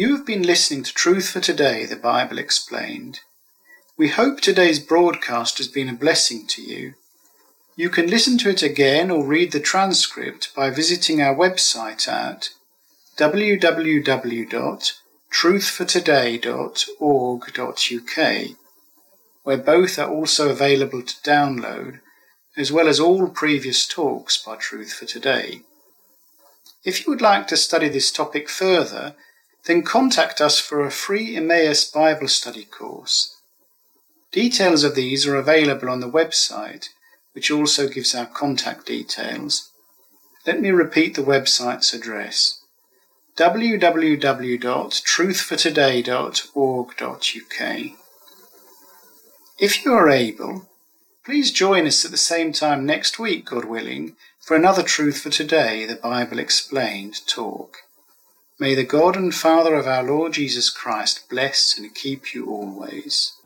You have been listening to Truth for Today, the Bible Explained. We hope today's broadcast has been a blessing to you. You can listen to it again or read the transcript by visiting our website at www.truthfortoday.org.uk, where both are also available to download, as well as all previous talks by Truth for Today. If you would like to study this topic further, then contact us for a free Emmaus Bible study course. Details of these are available on the website, which also gives our contact details. Let me repeat the website's address: www.truthfortoday.org.uk. If you are able, please join us at the same time next week, God willing, for another Truth for Today, the Bible Explained talk. May the God and Father of our Lord Jesus Christ bless and keep you always.